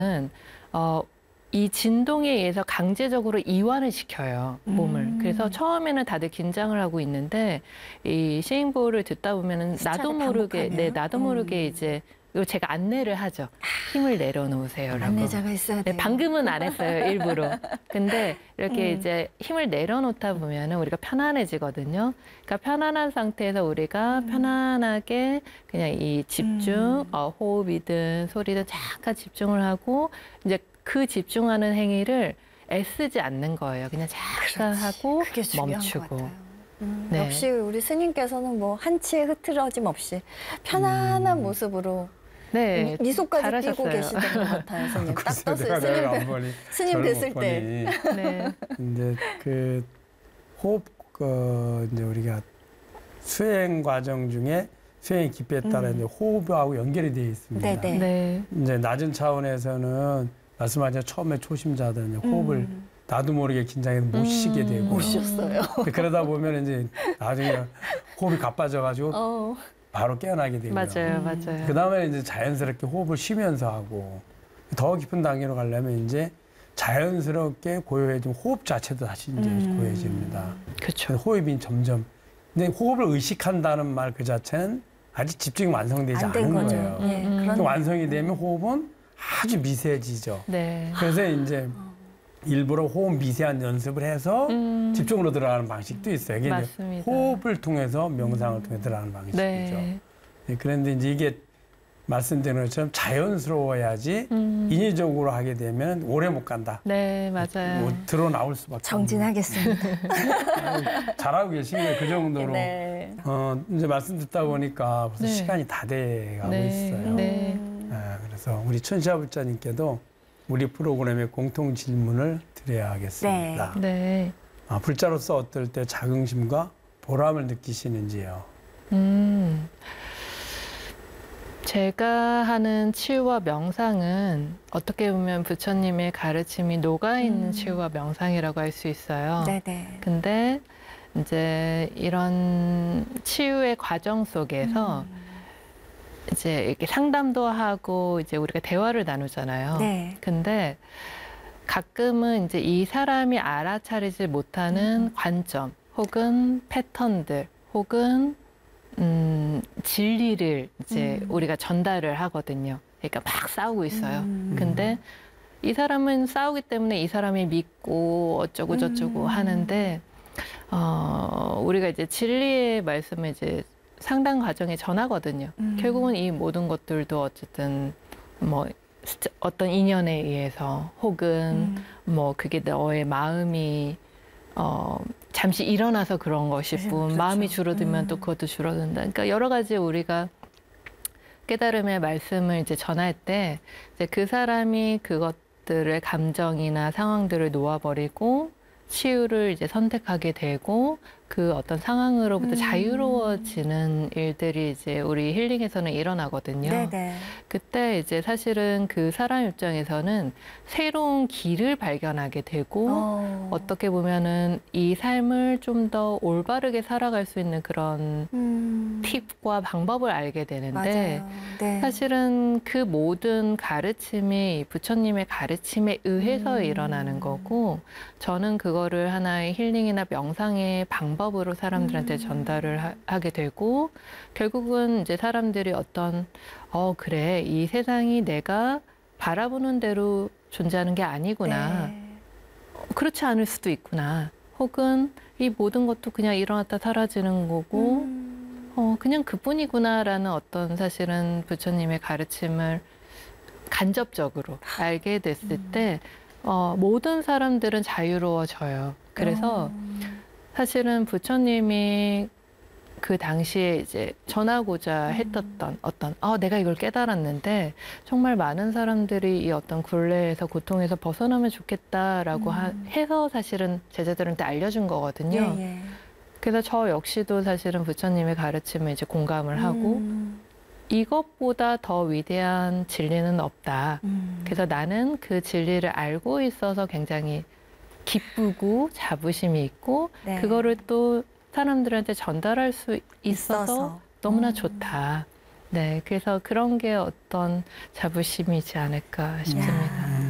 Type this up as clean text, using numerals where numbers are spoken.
이 진동에 의해서 강제적으로 이완을 시켜요, 몸을. 그래서 처음에는 다들 긴장을 하고 있는데 이 싱잉볼을 듣다 보면은 나도 모르게 이제 이거 제가 안내를 하죠. 힘을 내려놓으세요라고. 안내자가 있어야 돼요. 네, 방금은 안 했어요, 일부러. 근데 이렇게 이제 힘을 내려놓다 보면은 우리가 편안해지거든요. 그러니까 편안한 상태에서 우리가 편안하게 그냥 이 집중, 호흡이든 소리든 잠깐 집중을 하고 이제 그 집중하는 행위를 애쓰지 않는 거예요. 그냥 잠깐 하고 그게 중요한 멈추고. 것 같아요. 네. 역시 우리 스님께서는 뭐 한치의 흐트러짐 없이 편안한 모습으로 네, 미소까지 띄고 잘하셨어요. 계시던 것 같아요, 스님. 딱 글쎄, 떴어요, 내가 안 보니 스님 저를 뵀을 못 때. 보니. 네. 이제 그 호흡 이제 우리가 수행 과정 중에 수행의 깊이에 따라 이제 호흡하고 연결이 되어 있습니다. 네네. 네. 이제 낮은 차원에서는 말씀하신 처음에 초심자들은 이제 호흡을 나도 모르게 긴장해서 못 쉬게 되고 못 쉬었어요. 그러다 보면 이제 나중에 호흡이 가빠져가지고 바로 깨어나게 되고요. 맞아요. 그 다음에 이제 자연스럽게 호흡을 쉬면서 하고 더 깊은 단계로 가려면 이제 자연스럽게 고요해진 호흡 자체도 다시 이제 고요해집니다. 그렇죠. 호흡이 점점. 근데 호흡을 의식한다는 말 그 자체는 아직 집중이 완성되지 안 된 않은 거죠. 거예요. 네, 그 완성이 되면 호흡은 아주 미세해지죠. 네. 그래서 이제 일부러 호흡 미세한 연습을 해서 집중으로 들어가는 방식도 있어요. 이게 이제 맞습니다. 호흡을 통해서 명상을 통해 들어가는 방식이죠. 네. 네, 그런데 이제 이게 말씀드린 것처럼 자연스러워야지 인위적으로 하게 되면 오래 못 간다. 네, 맞아요. 뭐 드러 나올 수밖에 정진하겠습니다. 없는. 잘하고 계신 거예요. 그 정도로. 네. 이제 말씀 듣다 보니까 벌써 네. 시간이 다 돼가고 네. 있어요. 네. 그래서 우리 천시아불자님께도 우리 프로그램에 공통 질문을 드려야 하겠습니다. 네. 불자로서 어떨 때 자긍심과 보람을 느끼시는지요? 제가 하는 치유와 명상은 어떻게 보면 부처님의 가르침이 녹아있는 치유와 명상이라고 할 수 있어요. 네네. 근데 이제 이런 치유의 과정 속에서 이제 이렇게 상담도 하고 이제 우리가 대화를 나누잖아요. 네. 근데 가끔은 이제 이 사람이 알아차리지 못하는 관점 혹은 패턴들 혹은 진리를 이제 우리가 전달을 하거든요. 그러니까 막 싸우고 있어요. 근데 이 사람은 싸우기 때문에 이 사람이 믿고 어쩌고 저쩌고 하는데 우리가 이제 진리의 말씀을 이제 상담 과정에 전하거든요. 결국은 이 모든 것들도 어쨌든 뭐 어떤 인연에 의해서 혹은 뭐 그게 너의 마음이 잠시 일어나서 그런 것일 뿐 그렇죠. 마음이 줄어들면 또 그것도 줄어든다. 그러니까 여러 가지 우리가 깨달음의 말씀을 이제 전할 때 이제 그 사람이 그것들을 감정이나 상황들을 놓아버리고 치유를 이제 선택하게 되고 그 어떤 상황으로부터 자유로워지는 일들이 이제 우리 힐링에서는 일어나거든요. 네네. 그때 이제 사실은 그 사람 입장에서는 새로운 길을 발견하게 되고 어떻게 보면은 이 삶을 좀 더 올바르게 살아갈 수 있는 그런 팁과 방법을 알게 되는데 맞아요. 네. 사실은 그 모든 가르침이 부처님의 가르침에 의해서 일어나는 거고 저는 그거를 하나의 힐링이나 명상의 방법으로 사람들한테 전달을 하게 되고 결국은 이제 사람들이 어떤 그래 이 세상이 내가 바라보는 대로 존재하는 게 아니구나. 네. 그렇지 않을 수도 있구나. 혹은 이 모든 것도 그냥 일어났다 사라지는 거고 그냥 그뿐이구나라는 어떤 사실은 부처님의 가르침을 간접적으로 알게 됐을 때 모든 사람들은 자유로워져요. 그래서 사실은 부처님이 그 당시에 이제 전하고자 했었던 어떤 내가 이걸 깨달았는데 정말 많은 사람들이 이 어떤 굴레에서 고통에서 벗어나면 좋겠다라고 해서 사실은 제자들한테 알려준 거거든요. 예, 예. 그래서 저 역시도 사실은 부처님의 가르침에 이제 공감을 하고 이것보다 더 위대한 진리는 없다. 그래서 나는 그 진리를 알고 있어서 굉장히 기쁘고 자부심이 있고 네. 그거를 또 사람들한테 전달할 수 있어서 너무나 좋다. 네, 그래서 그런 게 어떤 자부심이지 않을까 싶습니다.